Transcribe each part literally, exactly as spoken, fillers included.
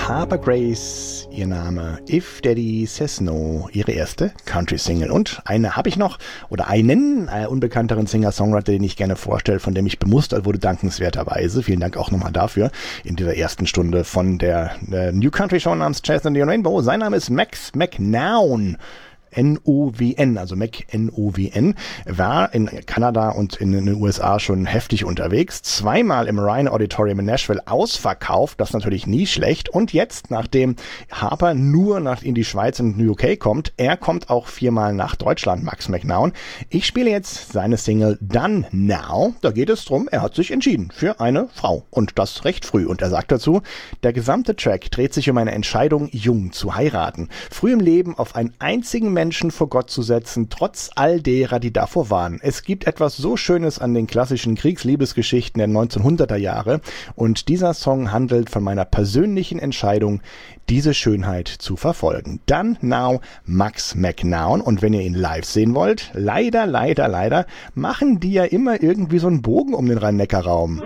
Harper Grace, ihr Name, If Daddy Says No, ihre erste Country-Single. Und eine habe ich noch, oder einen äh, unbekannteren Singer-Songwriter, den ich gerne vorstelle, von dem ich bemustert wurde, dankenswerterweise. Vielen Dank auch nochmal dafür in dieser ersten Stunde von der äh, New Country Show namens Jazz and the Rainbow. Sein Name ist Max McNown. N O W N, also Mac N O W N, war in Kanada und in den U S A schon heftig unterwegs. Zweimal im Ryan Auditorium in Nashville ausverkauft, das natürlich nie schlecht. Und jetzt, nachdem Harper nur nach in die Schweiz und U K kommt, er kommt auch viermal nach Deutschland, Max McNown. Ich spiele jetzt seine Single Done Now. Da geht es drum, er hat sich entschieden für eine Frau. Und das recht früh. Und er sagt dazu, der gesamte Track dreht sich um eine Entscheidung, jung zu heiraten. Früh im Leben auf einen einzigen Menschen Menschen vor Gott zu setzen, trotz all derer, die davor waren. Es gibt etwas so Schönes an den klassischen Kriegsliebesgeschichten der neunzehnhunderter Jahre und dieser Song handelt von meiner persönlichen Entscheidung, diese Schönheit zu verfolgen. Done Now, Max McNown. Und wenn ihr ihn live sehen wollt, leider, leider, leider, machen die ja immer irgendwie so einen Bogen um den Rhein-Neckar-Raum.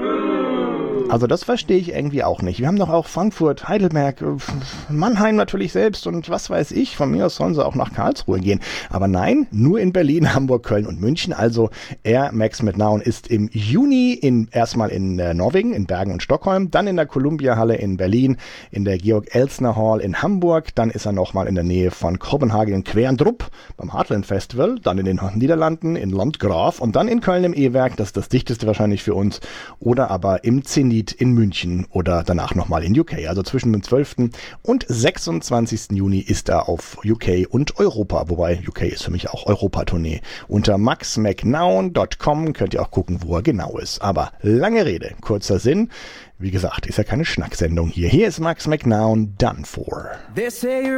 Also das verstehe ich irgendwie auch nicht. Wir haben doch auch Frankfurt, Heidelberg, Mannheim natürlich selbst und was weiß ich. Von mir aus sollen sie auch nach Karlsruhe gehen. Aber nein, nur in Berlin, Hamburg, Köln und München. Also er, Max McNown, ist im Juni in, erstmal in äh, Norwegen, in Bergen und Stockholm, dann in der Columbia-Halle in Berlin, in der Georg-Elsner-Hall in Hamburg, dann ist er nochmal in der Nähe von Kopenhagen in Querndrup beim Heartland Festival, dann in den Niederlanden in Landgraf und dann in Köln im E-Werk, das ist das dichteste wahrscheinlich für uns, oder aber im Zenit in München oder danach nochmal in U K. Also zwischen dem zwölften und sechsundzwanzigsten Juni ist er auf U K und Europa, wobei U K ist für mich auch Europa-Tournee. Unter max mcnown punkt com könnt ihr auch gucken, wo er genau ist. Aber lange Rede, kurzer Sinn. Wie gesagt, ist ja keine Schnacksendung hier. Hier ist Max McNown, Done For.